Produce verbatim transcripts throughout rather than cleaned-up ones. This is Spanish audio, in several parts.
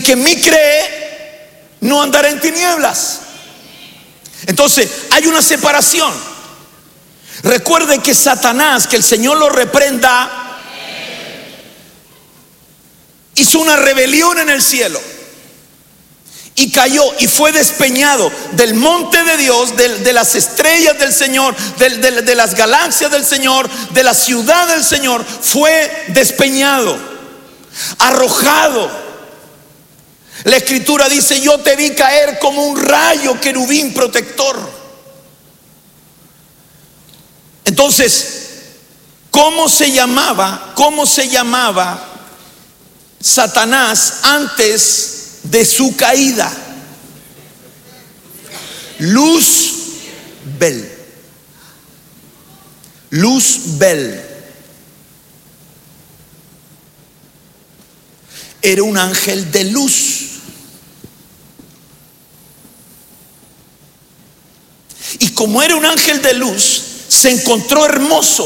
que en mí cree no andará en tinieblas. Entonces hay una separación. Recuerden que Satanás, que el Señor lo reprenda, hizo una rebelión en el cielo y cayó y fue despeñado del monte de Dios, de, de las estrellas del Señor, de, de, de las galaxias del Señor, de la ciudad del Señor. Fue despeñado, arrojado. La Escritura dice: yo te vi caer como un rayo querubín protector. Entonces, ¿cómo se llamaba? ¿Cómo se llamaba Satanás antes de su caída? Luzbel. Luzbel. Era un ángel de luz. Y como era un ángel de luz, se encontró hermoso,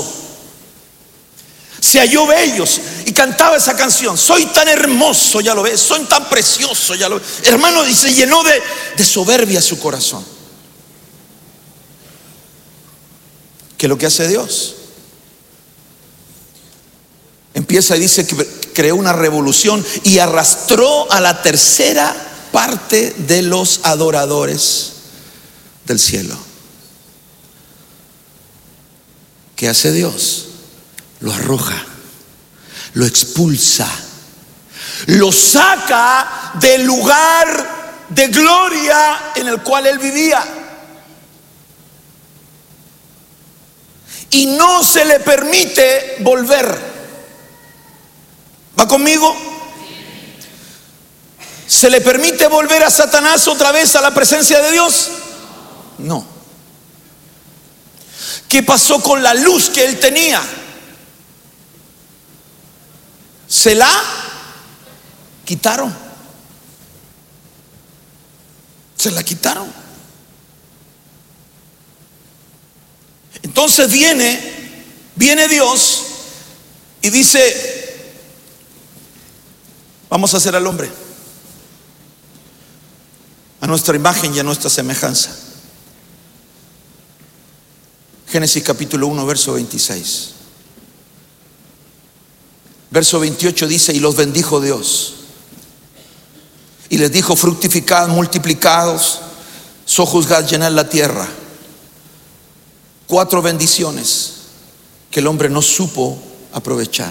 se halló bello y cantaba esa canción: soy tan hermoso, ya lo ves, soy tan precioso, ya lo ves. Hermano, y se llenó de, de soberbia su corazón. ¿Qué es lo que hace Dios? Empieza y dice que creó una revolución y arrastró a la tercera parte de los adoradores del cielo. ¿Qué hace Dios? Lo arroja, lo expulsa, lo saca del lugar de gloria en el cual él vivía, y no se le permite volver. ¿Va conmigo? ¿Se le permite volver a Satanás otra vez a la presencia de Dios? No. ¿Qué pasó con la luz que él tenía? Se la quitaron. Se la quitaron. Entonces viene, viene Dios y dice: vamos a hacer al hombre a nuestra imagen y a nuestra semejanza. Génesis capítulo uno, verso veintiséis. Verso veintiocho dice: y los bendijo Dios y les dijo: fructificad, multiplicados, sojuzgad, llenad la tierra. Cuatro bendiciones que el hombre no supo aprovechar.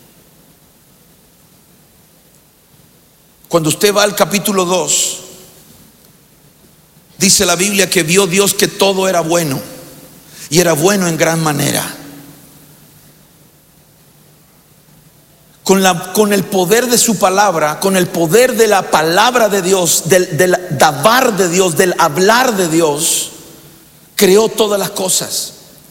Cuando usted va al capítulo dos, dice la Biblia que vio Dios que todo era bueno, y era bueno en gran manera. Con, la, con el poder de su palabra, con el poder de la palabra de Dios, del, del dabar de Dios, del hablar de Dios, creó todas las cosas.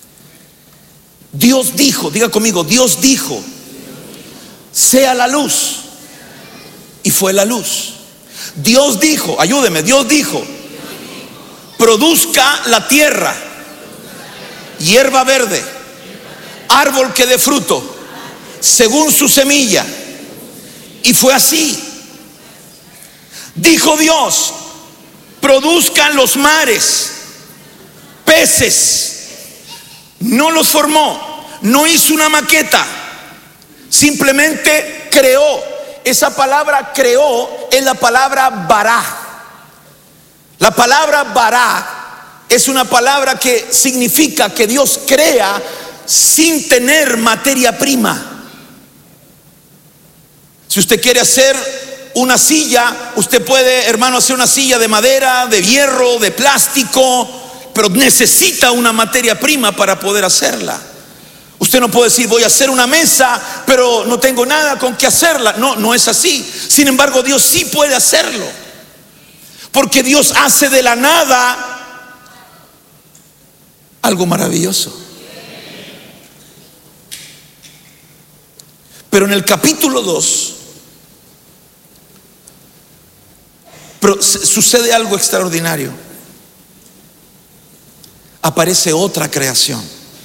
Dios dijo, diga conmigo, Dios dijo: sea la luz, y fue la luz. Dios dijo, ayúdeme, Dios dijo: produzca la tierra hierba verde, árbol que dé fruto según su semilla. Y fue así. Dijo Dios: produzcan los mares peces. No los formó, no hizo una maqueta, simplemente creó. Esa palabra creó es la palabra bará. La palabra bará es una palabra que significa que Dios crea sin tener materia prima. Si usted quiere hacer una silla, usted puede, hermano, hacer una silla de madera, de hierro, de plástico, pero necesita una materia prima para poder hacerla. Usted no puede decir: voy a hacer una mesa, pero no tengo nada con qué hacerla. No, no es así. Sin embargo, Dios sí puede hacerlo, porque Dios hace de la nada algo maravilloso. Pero en el capítulo dos sucede algo extraordinario. Aparece otra creación.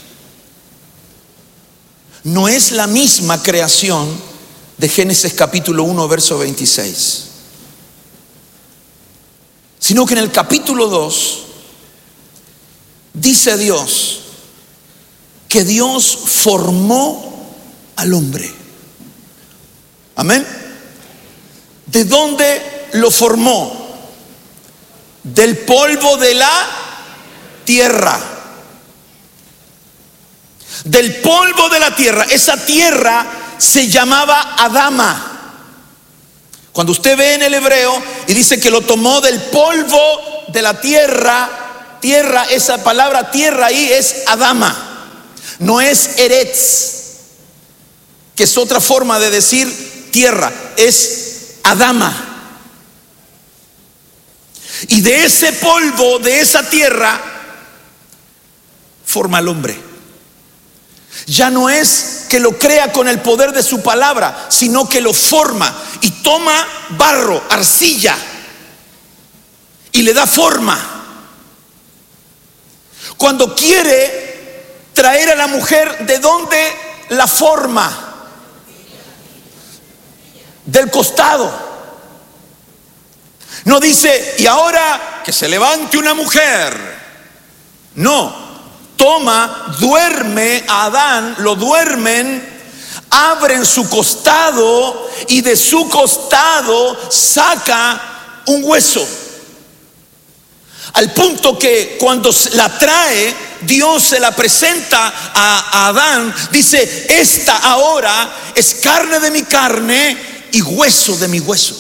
No es la misma creación de Génesis capítulo uno, verso veintiséis. sino que en el capítulo dos dice Dios que Dios formó al hombre. Amén. ¿De dónde lo formó? Del polvo de la tierra. Del polvo de la tierra. Esa tierra se llamaba Adama. Cuando usted ve en el hebreo y dice que lo tomó del polvo de la tierra, tierra, esa palabra tierra ahí es Adama. No es Eretz, que es otra forma de decir tierra, es Adama. Y de ese polvo, de esa tierra, forma al hombre. Ya no es que lo crea con el poder de su palabra, sino que lo forma y toma barro, arcilla, y le da forma. Cuando quiere traer a la mujer, ¿de dónde la forma? Del costado. No dice, y ahora que se levante una mujer. No, toma, duerme a Adán, lo duermen, abren su costado y de su costado saca un hueso. Al punto que cuando la trae, Dios se la presenta a Adán, dice, esta ahora es carne de mi carne y hueso de mi hueso.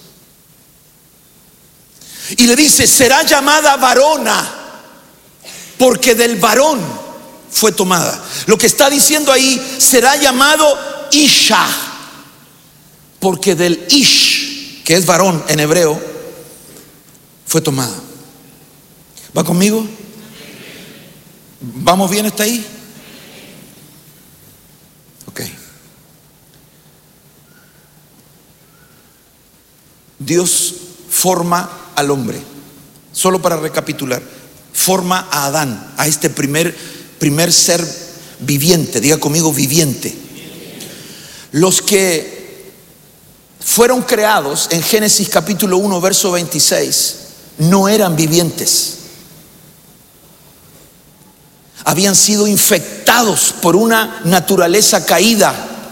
Y le dice, será llamada varona, porque del varón fue tomada. Lo que está diciendo ahí, será llamado Isha, porque del Ish, que es varón en hebreo, fue tomada. ¿Va conmigo? ¿Vamos bien hasta ahí? Ok. Dios forma al hombre. Solo para recapitular, forma a Adán, a este primer, primer ser viviente. Diga conmigo, viviente. Los que fueron creados en Génesis capítulo uno, verso veintiséis, no eran vivientes. Habían sido infectados por una naturaleza caída.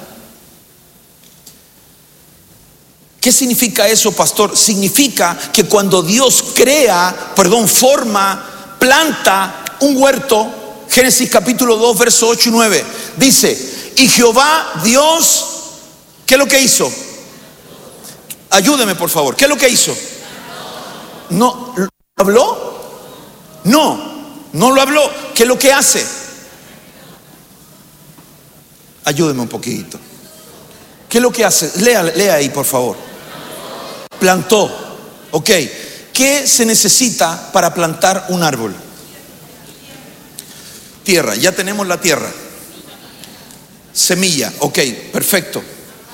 ¿Qué significa eso, pastor? Significa que cuando Dios crea, perdón, forma, planta un huerto, Génesis capítulo dos, verso ocho y nueve, dice, y Jehová Dios, ¿qué es lo que hizo? Ayúdeme por favor, ¿qué es lo que hizo? ¿No lo habló? No. No lo habló. ¿Qué es lo que hace? Ayúdeme un poquito. ¿Qué es lo que hace? Lea, lea ahí, por favor. Plantó. Ok. ¿Qué se necesita para plantar un árbol? Tierra. Ya tenemos la tierra. Semilla. Ok, perfecto.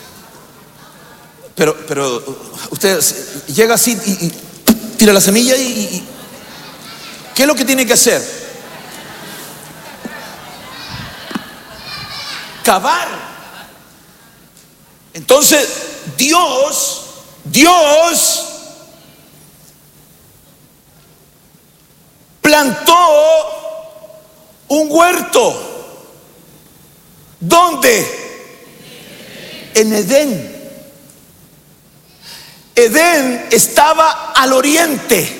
Pero, pero usted llega así y, y tira la semilla y... y ¿qué es lo que tiene que hacer? Cavar. Entonces, Dios, Dios plantó un huerto. ¿Dónde? En Edén. Edén estaba al oriente.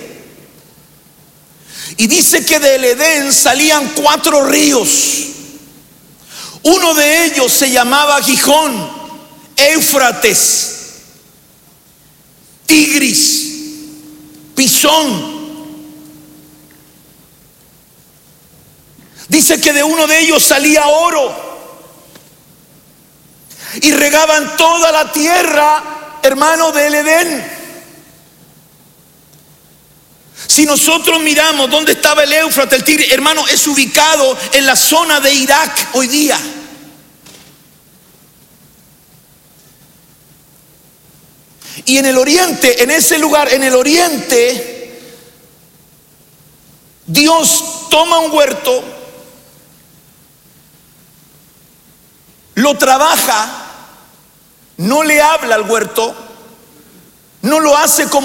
Y dice que del Edén salían cuatro ríos. Uno de ellos se llamaba Gijón, Éufrates, Tigris, Pisón. Dice que de uno de ellos salía oro. Y regaban toda la tierra, hermano, del Edén. Si nosotros miramos dónde estaba el Éufrates, el Tigris, hermano, es ubicado en la zona de Irak hoy día. Y en el oriente, en ese lugar, en el oriente, Dios toma un huerto, lo trabaja, no le habla al huerto, no lo hace como